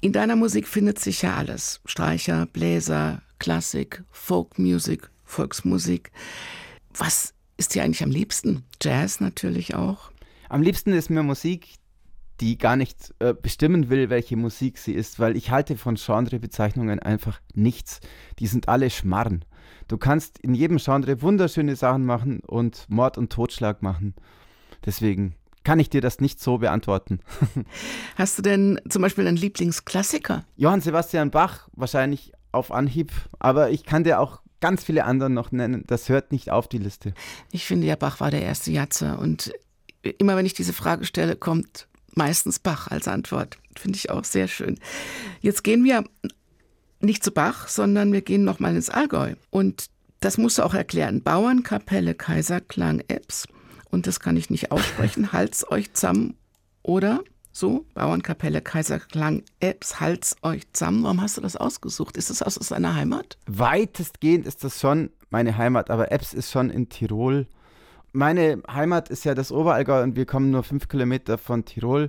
In deiner Musik findet sich ja alles. Streicher, Bläser, Klassik, Folkmusik, Volksmusik. Was ist dir eigentlich am liebsten? Jazz natürlich auch. Am liebsten ist mir Musik, die gar nicht bestimmen will, welche Musik sie ist, weil ich halte von Genrebezeichnungen einfach nichts. Die sind alle Schmarren. Du kannst in jedem Genre wunderschöne Sachen machen und Mord und Totschlag machen. Deswegen kann ich dir das nicht so beantworten. Hast du denn zum Beispiel einen Lieblingsklassiker? Johann Sebastian Bach wahrscheinlich auf Anhieb, aber ich kann dir auch ganz viele andere noch nennen. Das hört nicht auf, die Liste. Ich finde ja, Bach war der erste Jatzer und immer wenn ich diese Frage stelle, kommt meistens Bach als Antwort. Finde ich auch sehr schön. Jetzt gehen wir nicht zu Bach, sondern wir gehen nochmal ins Allgäu. Und das musst du auch erklären. Bauernkapelle Kaiserklang Ebbs. Und das kann ich nicht aussprechen. Halt's euch zusammen, oder? So, Bauernkapelle Kaiserklang Ebbs, halt's euch zusammen. Warum hast du das ausgesucht? Ist das aus deiner Heimat? Weitestgehend ist das schon meine Heimat, aber Ebbs ist schon in Tirol. Meine Heimat ist ja das Oberallgäu und wir kommen nur 5 Kilometer von Tirol.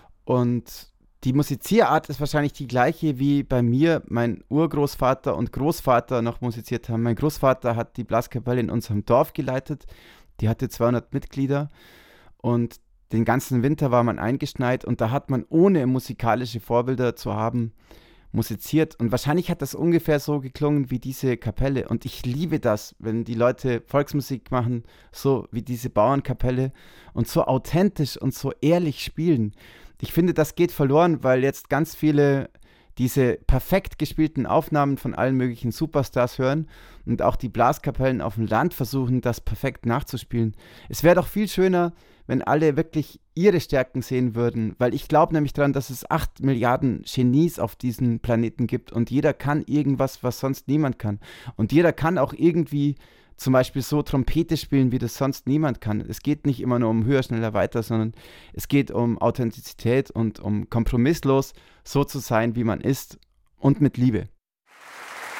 Und die Musizierart ist wahrscheinlich die gleiche, wie bei mir mein Urgroßvater und Großvater noch musiziert haben. Mein Großvater hat die Blaskapelle in unserem Dorf geleitet. Die hatte 200 Mitglieder und den ganzen Winter war man eingeschneit und da hat man, ohne musikalische Vorbilder zu haben, musiziert. Und wahrscheinlich hat das ungefähr so geklungen wie diese Kapelle. Und ich liebe das, wenn die Leute Volksmusik machen, so wie diese Bauernkapelle und so authentisch und so ehrlich spielen. Ich finde, das geht verloren, weil jetzt ganz viele diese perfekt gespielten Aufnahmen von allen möglichen Superstars hören und auch die Blaskapellen auf dem Land versuchen, das perfekt nachzuspielen. Es wäre doch viel schöner, wenn alle wirklich ihre Stärken sehen würden, weil ich glaube nämlich daran, dass es 8 Milliarden Genies auf diesem Planeten gibt und jeder kann irgendwas, was sonst niemand kann. Und jeder kann auch irgendwie zum Beispiel so Trompete spielen, wie das sonst niemand kann. Es geht nicht immer nur um höher, schneller, weiter, sondern es geht um Authentizität und um kompromisslos so zu sein, wie man ist und mit Liebe.